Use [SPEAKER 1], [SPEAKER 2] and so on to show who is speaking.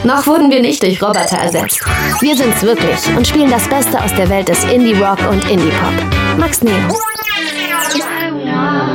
[SPEAKER 1] Noch wurden wir nicht durch Roboter ersetzt. Wir sind's wirklich und spielen das Beste aus der Welt des Indie-Rock und Indie-Pop. Max Neo.